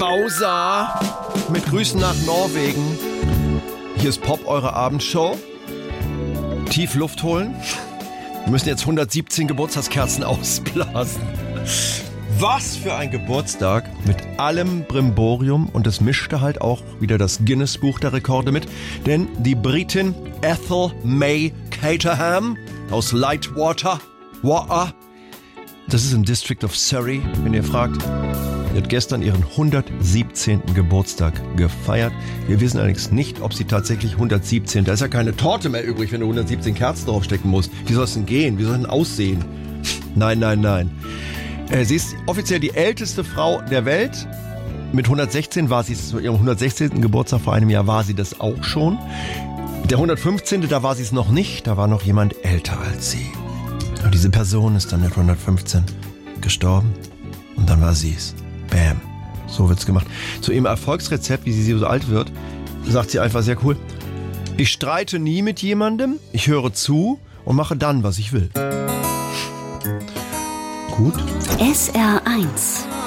Bausa mit Grüßen nach Norwegen. Hier ist Pop, eure Abendshow. Tief Luft holen. Wir müssen jetzt 117 Geburtstagskerzen ausblasen. Was für ein Geburtstag mit allem Brimborium, und es mischte halt auch wieder das Guinness-Buch der Rekorde mit, denn die Britin Ethel May Caterham aus Lightwater, das ist im District of Surrey, wenn ihr fragt. Sie hat gestern ihren 117. Geburtstag gefeiert. Wir wissen allerdings nicht, ob sie tatsächlich 117... Da ist ja keine Torte mehr übrig, wenn du 117 Kerzen draufstecken musst. Wie soll es denn gehen? Wie soll es denn aussehen? Nein. Sie ist offiziell die älteste Frau der Welt. Mit 116 war sie, zu ihrem 116. Geburtstag vor einem Jahr war sie das auch schon. Der 115. da war sie es noch nicht. Da war noch jemand älter als sie. Und diese Person ist dann mit 115 gestorben. Und dann war sie es. Bam. So wird's gemacht. Zu ihrem Erfolgsrezept, wie sie so alt wird, sagt sie einfach sehr cool: Ich streite nie mit jemandem, ich höre zu und mache dann, was ich will. Gut. SR1